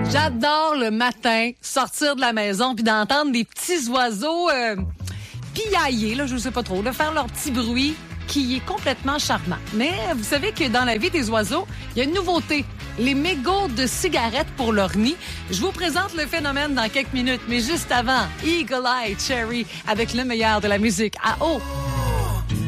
J'adore le matin sortir de la maison puis d'entendre des petits oiseaux piailler, là, je sais pas trop, de faire leur petit bruit qui est complètement charmant. Mais vous savez que dans la vie des oiseaux, il y a une nouveauté. Les mégots de cigarettes pour leur nid. Je vous présente le phénomène dans quelques minutes, mais juste avant, Eagle Eye Cherry avec le meilleur de la musique à eau.